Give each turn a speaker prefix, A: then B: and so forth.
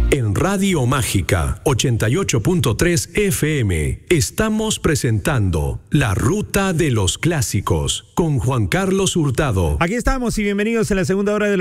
A: En Radio Mágica 88.3 FM estamos presentando La Ruta de los Clásicos con Juan Carlos Hurtado.
B: Aquí estamos y bienvenidos a la segunda hora de